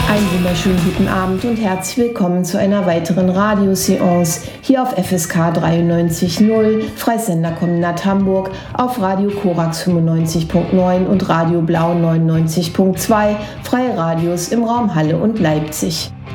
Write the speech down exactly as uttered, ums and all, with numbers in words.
Einen wunderschönen guten Abend und herzlich willkommen zu einer weiteren Radioseance hier auf F S K dreiundneunzig Komma null, Freisenderkombinat Hamburg, auf Radio Korax fünfundneunzig Komma neun und Radio Blau neunundneunzig Komma zwei, Freie Radios im Raum Halle und Leipzig.